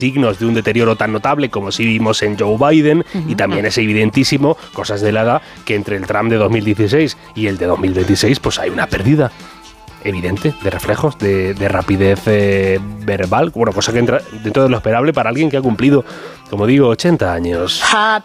signos de un deterioro tan notable como sí vimos en Joe Biden, y también es evidentísimo, cosas de la edad, que entre el Trump de 2016 y el de 2026 pues hay una pérdida evidente de reflejos, de rapidez verbal, bueno, cosa que entra dentro de lo esperable para alguien que ha cumplido, como digo, 80 años.